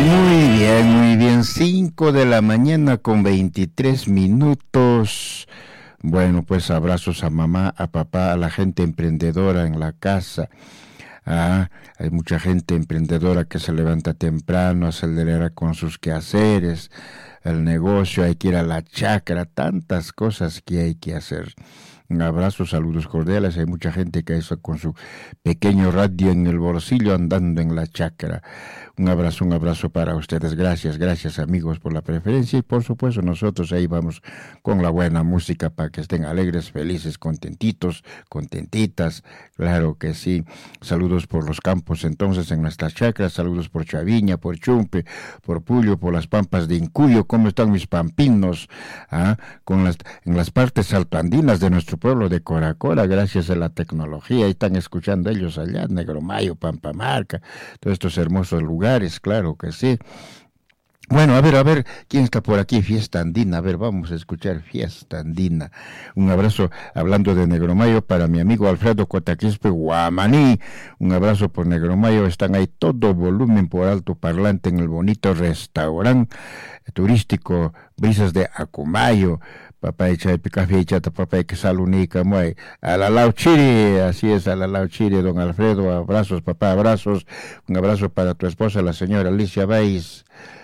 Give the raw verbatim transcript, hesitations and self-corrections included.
Muy bien, muy bien. Cinco de la mañana con veintitrés minutos. Bueno, pues abrazos a mamá, a papá, a la gente emprendedora en la casa. Ah, hay mucha gente emprendedora que se levanta temprano, acelera con sus quehaceres, el negocio, hay que ir a la chacra, tantas cosas que hay que hacer. Un abrazo, saludos cordiales. Hay mucha gente que está con su pequeño radio en el bolsillo andando en la chacra. Un abrazo, un abrazo para ustedes. Gracias, gracias amigos por la preferencia. Y por supuesto nosotros ahí vamos con la buena música para que estén alegres, felices, contentitos, contentitas. Claro que sí. Saludos por los campos entonces en nuestras chacras. Saludos por Chaviña, por Chumpe, por Puyo, por las pampas de Incuyo. ¿Cómo están mis pampinos? ¿Ah? Con las, en las partes altoandinas de nuestro pueblo de Coracora, gracias a la tecnología. Ahí están escuchando ellos allá, Negromayo, Pampamarca, todos estos hermosos lugares, claro que sí. Bueno, a ver, a ver, ¿quién está por aquí? Fiesta Andina, a ver, vamos a escuchar Fiesta Andina. Un abrazo, hablando de Negromayo, para mi amigo Alfredo Cotaquispe Guamaní. Un abrazo por Negromayo, están ahí todo volumen por alto parlante en el bonito restaurante turístico Brisas de Acumayo. Papá echa el café y chata, papá que salunica, muy. A la Lauchiri, así es, a la Lauchiri, don Alfredo, abrazos, papá, abrazos. Un abrazo para tu esposa, la señora Alicia Baez.